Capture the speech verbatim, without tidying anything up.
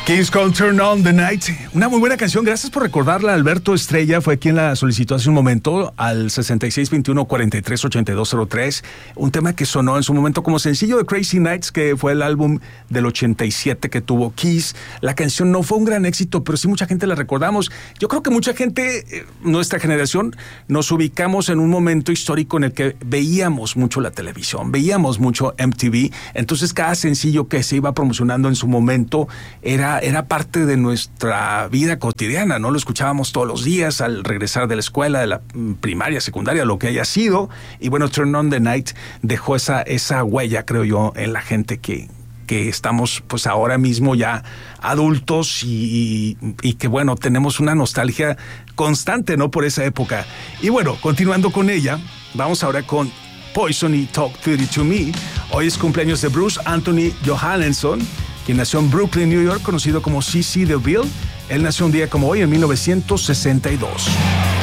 Kiss con Turn on the Night, una muy buena canción. Gracias por recordarla. Alberto Estrella fue quien la solicitó hace un momento al sesenta y seis veintiuno cuarenta y tres ochenta y dos cero tres. Un tema que sonó en su momento como sencillo de Crazy Nights, que fue el álbum del ochenta y siete que tuvo Kiss. La canción no fue un gran éxito, pero sí mucha gente la recordamos. Yo creo que mucha gente, nuestra generación, nos ubicamos en un momento histórico en el que veíamos mucho la televisión, veíamos mucho M T V. Entonces cada sencillo que se iba promocionando en su momento era era parte de nuestra vida cotidiana, ¿no? Lo escuchábamos todos los días al regresar de la escuela, de la primaria, secundaria, lo que haya sido. Y bueno, Turn on the Night dejó esa, esa huella, creo yo, en la gente que, que estamos pues ahora mismo ya adultos y, y, y que bueno, tenemos una nostalgia constante, ¿no? Por esa época. Y bueno, continuando con ella, vamos ahora con Poison y Talk Dirty to Me. Hoy es cumpleaños de Bruce Anthony Johansson, quien nació en Brooklyn, New York, conocido como C C DeVille. Él nació un día como hoy, en mil novecientos sesenta y dos.